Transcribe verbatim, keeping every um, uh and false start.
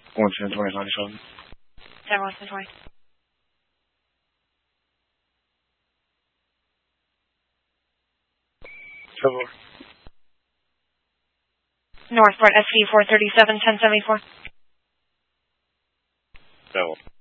one ten twenty ninety-seven. ten one ten twenty. Seven. Northport S C four thirty-seven ten seventy-four. Seven.